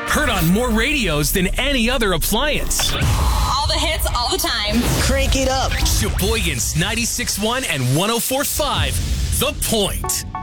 Heard on more radios than any other appliance. All the hits, all the time. Crank it up. Sheboygan's 96.1 and 104.5, The Point.